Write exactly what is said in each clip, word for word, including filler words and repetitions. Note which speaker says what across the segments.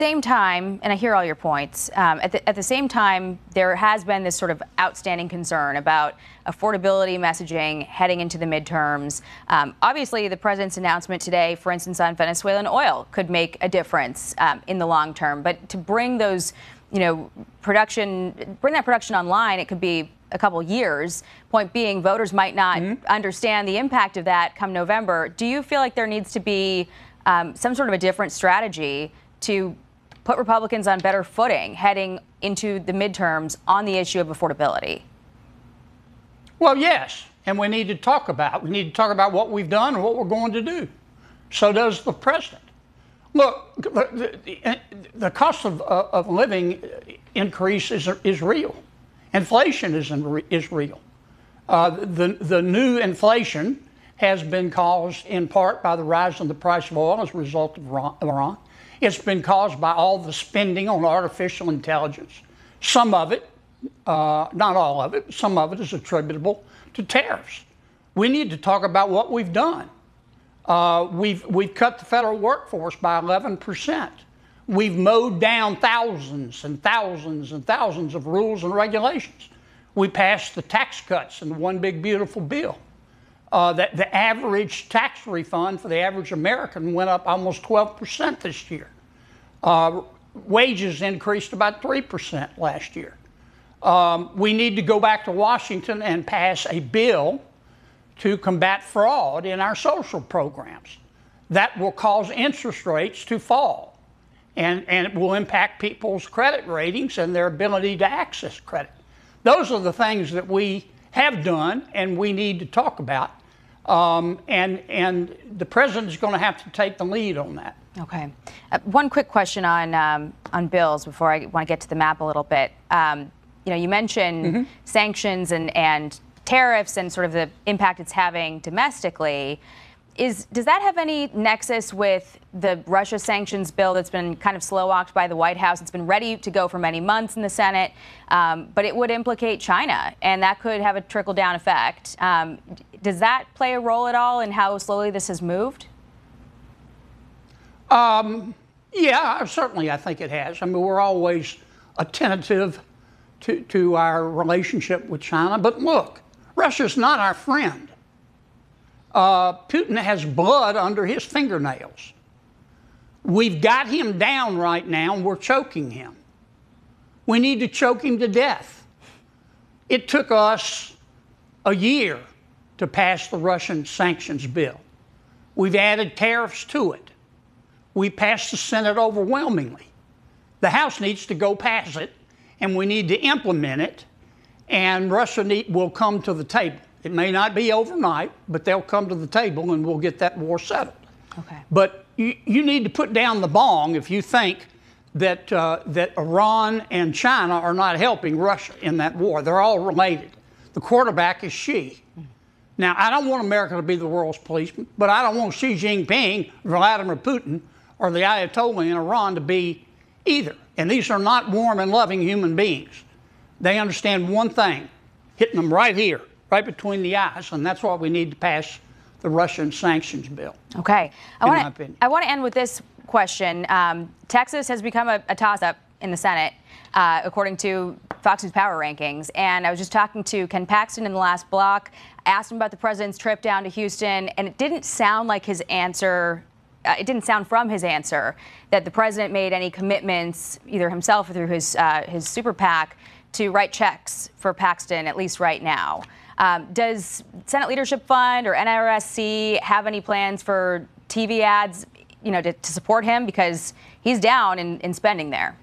Speaker 1: same time, and I hear all your points, um, at, the, at the same time, there has been this sort of outstanding concern about affordability messaging heading into the midterms. Um, obviously, the president's announcement today, for instance, on Venezuelan oil could make a difference um, in the long term. But to bring those, you know, production, bring that production online, it could be a couple years. Point being, voters might not mm-hmm. understand the impact of that come November. Do you feel like there needs to be um, some sort of a different strategy to put Republicans on better footing heading into the midterms on the issue of affordability?
Speaker 2: Well, yes, and we need to talk about. We need to talk about what we've done and what we're going to do. So does the president. Look, the, the, the cost of, uh, of living increase is, is real. Inflation is, in, is real. Uh, the, the new inflation has been caused in part by the rise in the price of oil as a result of Iran. It's been caused by all the spending on artificial intelligence. Some of it, uh, not all of it, some of it is attributable to tariffs. We need to talk about what we've done. Uh, we've, we've cut the federal workforce by eleven percent. We've mowed down thousands and thousands and thousands of rules and regulations. We passed the tax cuts in the One Big Beautiful Bill. Uh, that the average tax refund for the average American went up almost twelve percent this year. Uh, wages increased about three percent last year. Um, we need to go back to Washington and pass a bill to combat fraud in our social programs. That will cause interest rates to fall, and, and it will impact people's credit ratings and their ability to access credit. Those are the things that we have done and we need to talk about. Um, and, and the president is going to have to take the lead on that.
Speaker 1: Okay. Uh, one quick question on um, on bills before I want to get to the map a little bit. Um, you know, you mentioned mm-hmm. sanctions and, and tariffs and sort of the impact it's having domestically. Is does that have any nexus with the Russia sanctions bill that's been kind of slow-walked by the White House? It's been ready to go for many months in the Senate, um, but it would implicate China, and that could have a trickle-down effect. Um, does that play a role at all in how slowly this has moved?
Speaker 2: Um, yeah, certainly I think it has. I mean, we're always attentive to, to our relationship with China, but look, Russia's not our friend. Uh, Putin has blood under his fingernails. We've got him down right now, and we're choking him. We need to choke him to death. It took us a year to pass the Russian sanctions bill. We've added tariffs to it. We passed the Senate overwhelmingly. The House needs to go pass it, and we need to implement it, and Russia need, will come to the table. It may not be overnight, but they'll come to the table and we'll get that war settled.
Speaker 1: Okay.
Speaker 2: But you, you need to put down the bong if you think that, uh, that Iran and China are not helping Russia in that war. They're all related. The quarterback is Xi. Now, I don't want America to be the world's policeman, but I don't want Xi Jinping, Vladimir Putin, or the Ayatollah in Iran to be either. And these are not warm and loving human beings. They understand one thing, hitting them right here, right between the eyes, and that's why we need to pass the Russian sanctions bill.
Speaker 1: Okay. I want to I want to end with this question. Um, Texas has become a, a toss-up in the Senate, uh, according to Fox News Power Rankings. And I was just talking to Ken Paxton in the last block, asked him about the president's trip down to Houston, and it didn't sound like his answer, uh, it didn't sound from his answer that the president made any commitments, either himself or through his, uh, his super PAC, to write checks for Paxton, at least right now. Um, does Senate Leadership Fund or N R S C have any plans for T V ads, you know, to, to support him? Because he's down in, in spending there.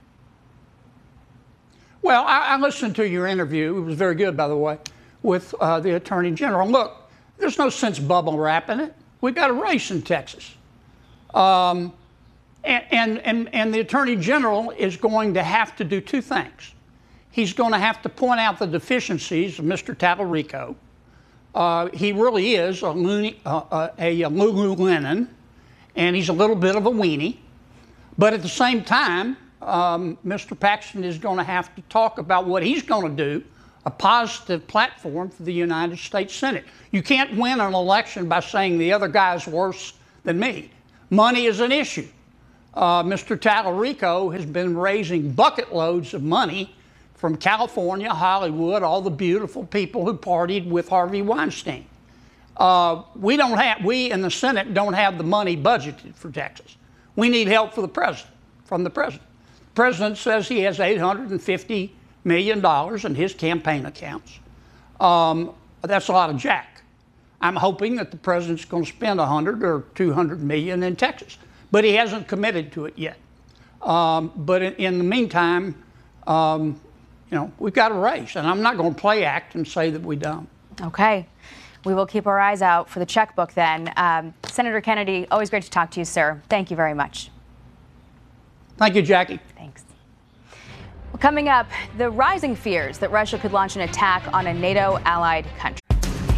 Speaker 2: Well, I, I listened to your interview. It was very good, by the way, with uh, the Attorney General. Look, there's no sense bubble wrapping it. We've got a race in Texas. Um, and, and, and, and the Attorney General is going to have to do two things. He's going to have to point out the deficiencies of Mister Tallarico. Uh, he really is a, loony, uh, a, a Lululemon, and he's a little bit of a weenie. But at the same time, um, Mister Paxton is going to have to talk about what he's going to do, a positive platform for the United States Senate. You can't win an election by saying the other guy's worse than me. Money is an issue. Uh, Mister Tallarico has been raising bucket loads of money from California, Hollywood, all the beautiful people who partied with Harvey Weinstein. Uh, we don't have, we in the Senate don't have the money budgeted for Texas. We need help for the president, from the president. The president says he has eight hundred fifty million dollars in his campaign accounts. Um, that's a lot of jack. I'm hoping that the president's going to spend one hundred or two hundred million in Texas, but he hasn't committed to it yet. Um, but in, in the meantime, um, you know, we've got a race, and I'm not going to play act and say that we don't.
Speaker 1: Okay. We will keep our eyes out for the checkbook then. Um, Senator Kennedy, always great to talk to you, sir. Thank you very much.
Speaker 2: Thank you, Jackie.
Speaker 1: Thanks. Well, coming up, the rising fears that Russia could launch an attack on a NATO allied country.